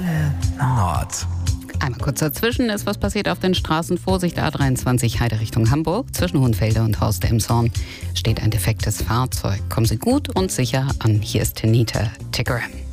Antenne Nord. Einmal kurz dazwischen ist was passiert auf den Straßen. Vorsicht, A23 Heide Richtung Hamburg. Zwischen Hohenfelde und Haus Elmshorn steht ein defektes Fahrzeug. Kommen Sie gut und sicher an. Hier ist Tenita Tigger.